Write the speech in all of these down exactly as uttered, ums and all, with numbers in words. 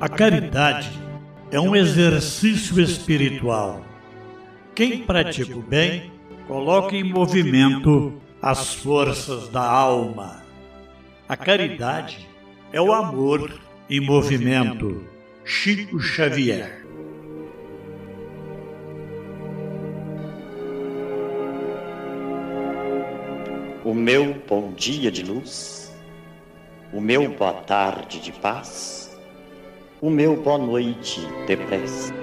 A caridade é um exercício espiritual. Quem pratica o bem, coloca em movimento as forças da alma. A caridade é o amor em movimento. Chico Xavier. O meu bom dia de luz, o meu boa tarde de paz, o meu boa noite de prece.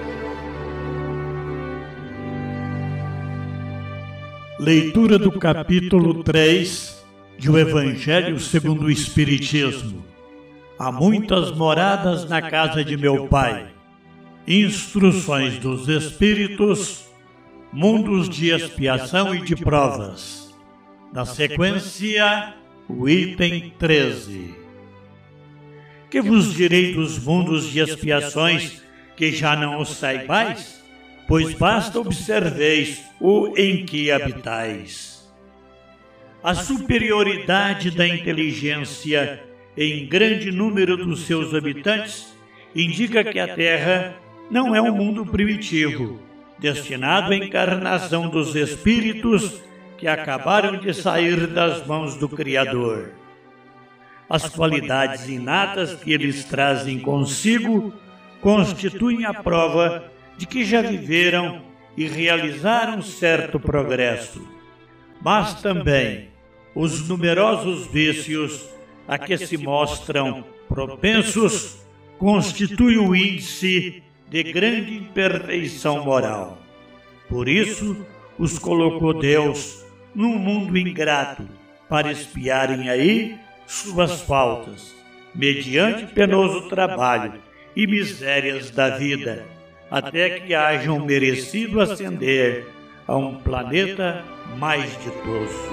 Leitura do capítulo três de O Evangelho segundo o Espiritismo. Há muitas moradas na casa de meu Pai. Instruções dos Espíritos, mundos de expiação e de provas. Na sequência, o item treze. Que vos direi dos mundos de expiações que já não os saibais? Pois basta observeis o em que habitais. A superioridade da inteligência em grande número dos seus habitantes indica que a Terra não é um mundo primitivo, destinado à encarnação dos espíritos que acabaram de sair das mãos do Criador. As qualidades inatas que eles trazem consigo constituem a prova de que já viveram e realizaram certo progresso. Mas também os numerosos vícios a que se mostram propensos constituem o índice de grande imperfeição moral. Por isso, os colocou Deus num mundo ingrato para espiarem aí suas faltas, mediante penoso trabalho e misérias da vida, até que hajam merecido ascender a um planeta mais ditoso.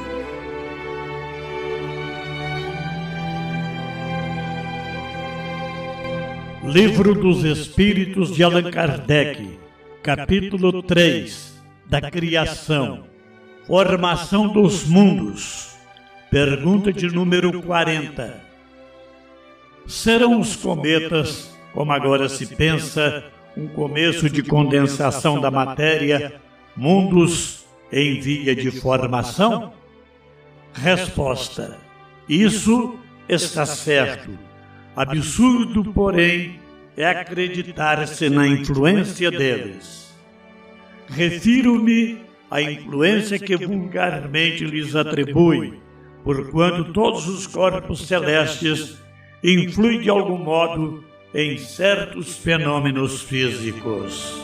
Livro dos Espíritos de Allan Kardec, capítulo três, da Criação, Formação dos Mundos. Pergunta de número quarenta. Serão os cometas, como agora se pensa, um começo de condensação da matéria, mundos em via de formação? Resposta: isso está certo. Absurdo, porém, é acreditar-se na influência deles. Refiro-me à influência que vulgarmente lhes atribui, porquanto todos os corpos celestes influem de algum modo em certos fenômenos físicos.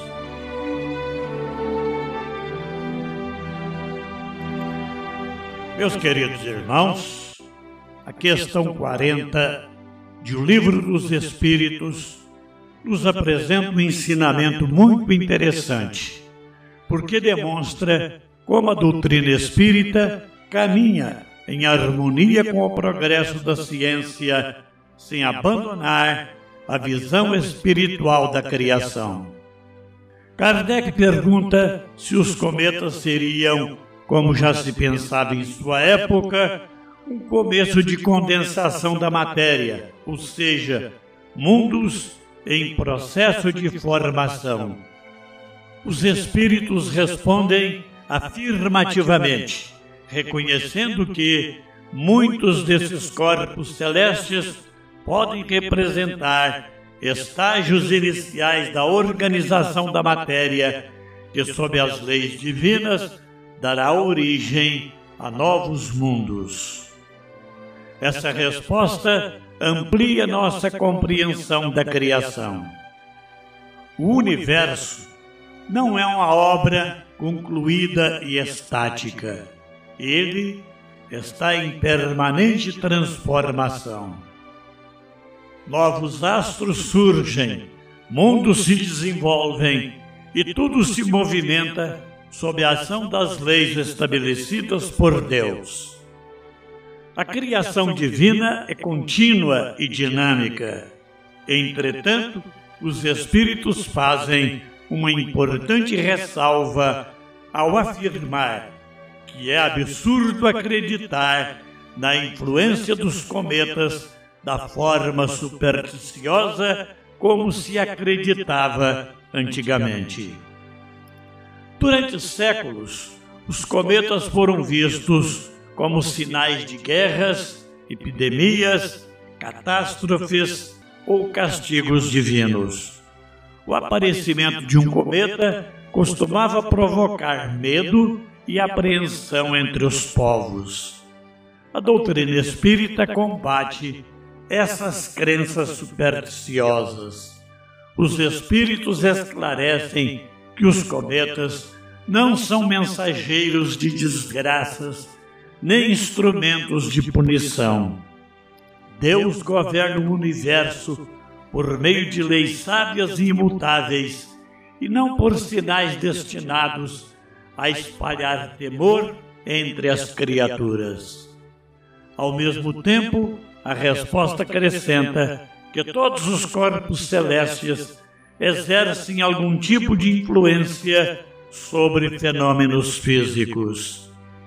Meus queridos irmãos, a questão quarenta de O Livro dos Espíritos nos apresenta um ensinamento muito interessante, porque demonstra como a doutrina espírita caminha em harmonia com o progresso da ciência, sem abandonar a visão espiritual da criação. Kardec pergunta se os cometas seriam, como já se pensava em sua época, um começo de condensação da matéria, ou seja, mundos em processo de formação. Os espíritos respondem afirmativamente, reconhecendo que muitos desses corpos celestes podem representar estágios iniciais da organização da matéria, que, sob as leis divinas, dará origem a novos mundos. Essa resposta amplia nossa compreensão da criação. O universo não é uma obra concluída e estática. Ele está em permanente transformação. Novos astros surgem, mundos se desenvolvem e tudo se movimenta sob a ação das leis estabelecidas por Deus. A criação divina é contínua e dinâmica. Entretanto, os espíritos fazem uma importante ressalva ao afirmar que é absurdo acreditar na influência dos cometas da forma supersticiosa como se acreditava antigamente. Durante séculos, os cometas foram vistos como sinais de guerras, epidemias, catástrofes ou castigos divinos. O aparecimento de um cometa costumava provocar medo e apreensão entre os povos. A doutrina espírita combate essas crenças supersticiosas. Os espíritos esclarecem que os cometas não são mensageiros de desgraças, nem instrumentos de punição. Deus governa o universo por meio de leis sábias e imutáveis, e não por sinais destinados a espalhar temor entre as criaturas. Ao mesmo tempo, a resposta acrescenta que todos os corpos celestes exercem algum tipo de influência sobre fenômenos físicos.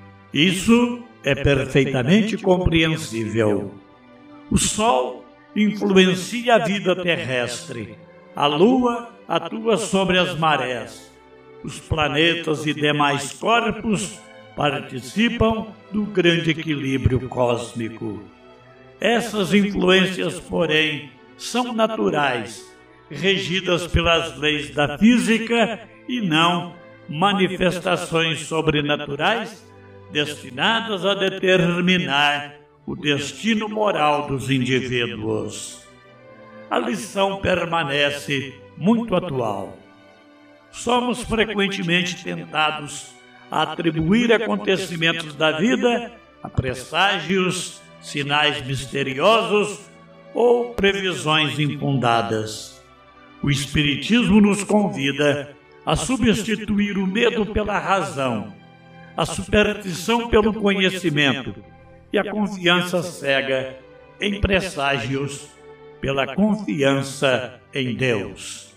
Isso é perfeitamente compreensível. O Sol influencia a vida terrestre. A Lua atua sobre as marés. Os planetas e demais corpos participam do grande equilíbrio cósmico. Essas influências, porém, são naturais, regidas pelas leis da física e não manifestações sobrenaturais destinadas a determinar o destino moral dos indivíduos. A lição permanece muito atual. Somos frequentemente tentados a atribuir acontecimentos da vida a presságios, sinais misteriosos ou previsões infundadas. O Espiritismo nos convida a substituir o medo pela razão, a superstição pelo conhecimento e a confiança cega em presságios pela confiança em Deus.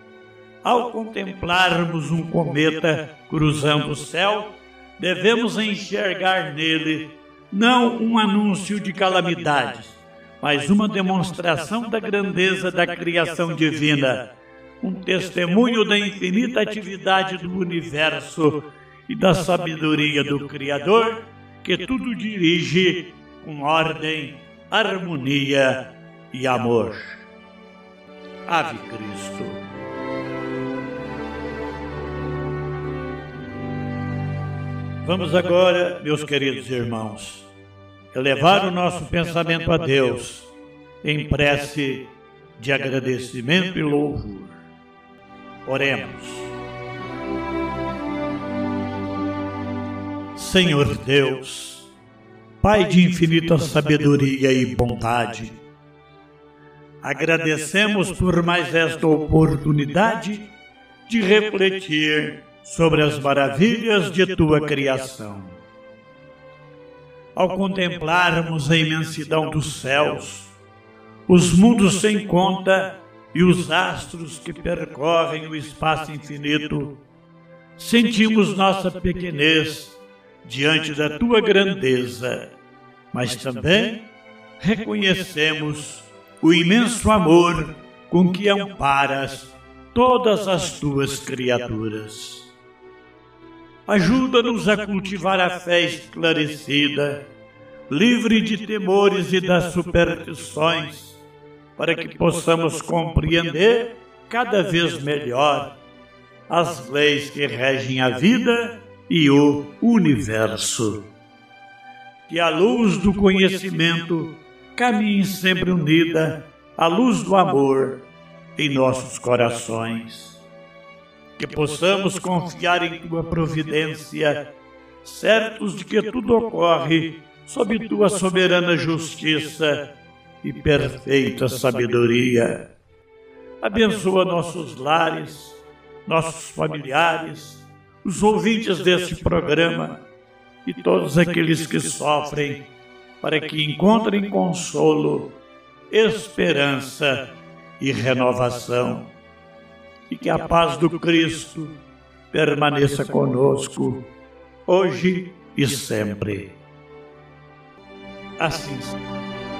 Ao contemplarmos um cometa cruzando o céu, devemos enxergar nele não um anúncio de calamidades, mas uma demonstração da grandeza da criação divina, um testemunho da infinita atividade do universo e da sabedoria do Criador, que tudo dirige com ordem, harmonia e amor. Ave Cristo. Vamos agora, meus queridos irmãos, elevar o nosso pensamento a Deus em prece de agradecimento e louvor. Oremos. Senhor Deus, Pai de infinita sabedoria e bondade, agradecemos por mais esta oportunidade de refletir sobre as maravilhas de Tua criação. Ao contemplarmos a imensidão dos céus, os mundos sem conta e os astros que percorrem o espaço infinito, sentimos nossa pequenez diante da Tua grandeza, mas também reconhecemos o imenso amor com que amparas todas as Tuas criaturas. Ajuda-nos a cultivar a fé esclarecida, livre de temores e das superstições, para que possamos compreender cada vez melhor as leis que regem a vida e o universo. Que a luz do conhecimento caminhe sempre unida à luz do amor em nossos corações. Que possamos confiar em Tua providência, certos de que tudo ocorre sob Tua soberana justiça e perfeita sabedoria. Abençoa nossos lares, nossos familiares, os ouvintes deste programa e todos aqueles que sofrem, para que encontrem consolo, esperança e renovação. E que a paz do Cristo permaneça conosco, hoje e sempre. Assim seja.